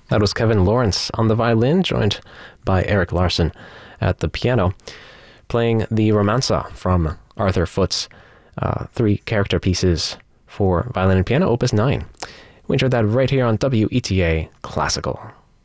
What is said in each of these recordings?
That was Kevin Lawrence on the violin, joined by Eric Larson at the piano, playing the Romanza from Arthur Foote's three character pieces for violin and piano, Opus 9. We enjoyed that right here on WETA Classical.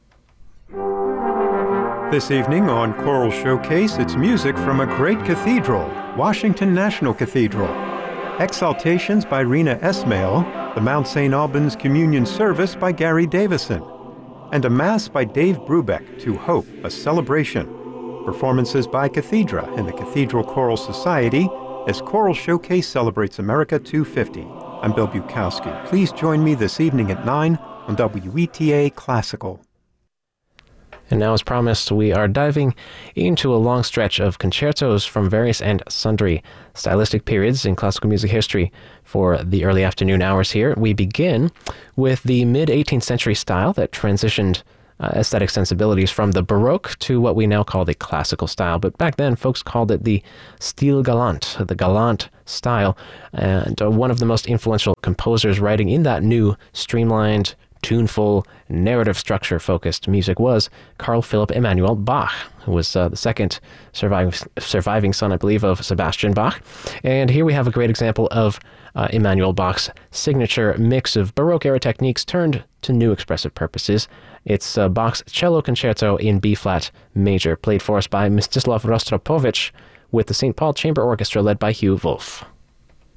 This evening on Choral Showcase, it's music from a great cathedral, Washington National Cathedral. Exaltations by Rena Esmail, the Mount St. Albans Communion Service by Gary Davison, and a Mass by Dave Brubeck, To Hope, a Celebration. Performances by Cathedra and the Cathedral Choral Society as Choral Showcase celebrates America 250. I'm Bill Bukowski. Please join me this evening at 9 on WETA Classical. And now, as promised, we are diving into a long stretch of concertos from various and sundry stylistic periods in classical music history for the early afternoon hours here. We begin with the mid-18th century style that transitioned aesthetic sensibilities from the Baroque to what we now call the classical style. But back then, folks called it the style galant, the galant style. And one of the most influential composers writing in that new, streamlined, tuneful, narrative structure-focused music was Carl Philipp Emanuel Bach, who was the second surviving son, I believe, of Sebastian Bach. And here we have a great example of Emanuel Bach's signature mix of Baroque-era techniques turned to new expressive purposes. It's Bach's Cello Concerto in B-flat major, played for us by Mstislav Rostropovich with the St. Paul Chamber Orchestra led by Hugh Wolf.